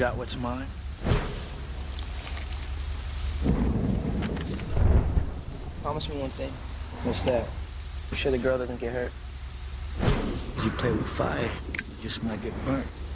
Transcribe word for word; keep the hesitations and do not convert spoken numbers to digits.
got what's mine? Promise me one thing. What's that? I'm sure the girl doesn't get hurt. You play with fire, you just might get burnt.